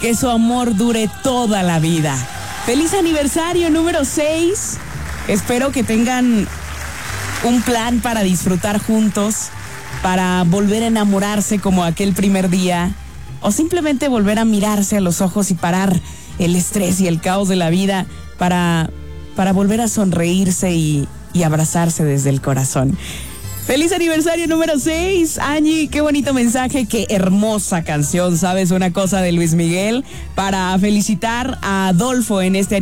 que su amor dure toda la vida. ¡Feliz aniversario número 6! Espero que tengan un plan para disfrutar juntos, para volver a enamorarse como aquel primer día, o simplemente volver a mirarse a los ojos y parar el estrés y el caos de la vida para volver a sonreírse y abrazarse desde el corazón. ¡Feliz aniversario número 6! Angie, qué bonito mensaje, qué hermosa canción, ¿sabes? Una cosa de Luis Miguel para felicitar a Adolfo en este aniversario.